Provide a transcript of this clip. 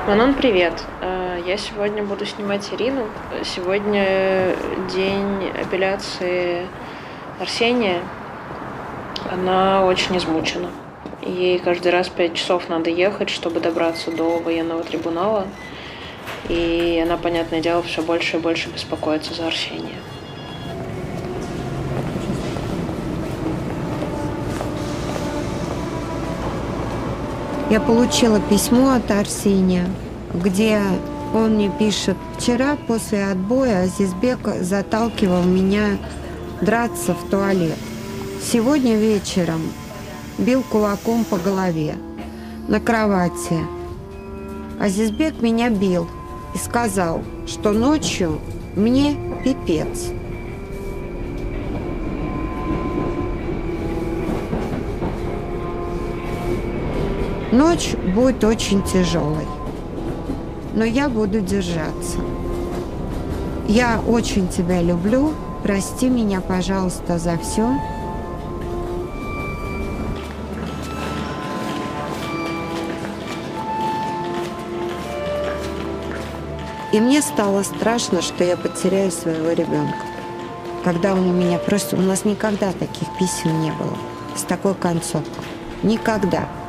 Манон, привет. Я сегодня буду снимать Ирину. Сегодня день апелляции Арсения. Она очень измучена. Ей каждый раз 5 часов надо ехать, чтобы добраться до военного трибунала. И она, понятное дело, все больше и больше беспокоится за Арсения. Я получила письмо от Арсения, где он мне пишет: вчера после отбоя Азизбек заталкивал меня драться в туалет. Сегодня вечером бил кулаком по голове на кровати. Азизбек меня бил и сказал, что ночью мне пипец. Ночь будет очень тяжелой, но я буду держаться. Я очень тебя люблю. Прости меня, пожалуйста, за все. И мне стало страшно, что я потеряю своего ребенка. Когда он у меня просто... У нас никогда таких писем не было. С такой концовкой. Никогда.